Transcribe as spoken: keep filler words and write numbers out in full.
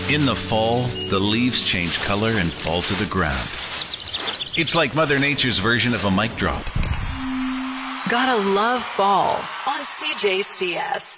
In the fall, the leaves change color and fall to the ground. It's like Mother Nature's version of a mic drop. Gotta love fall on C J C S.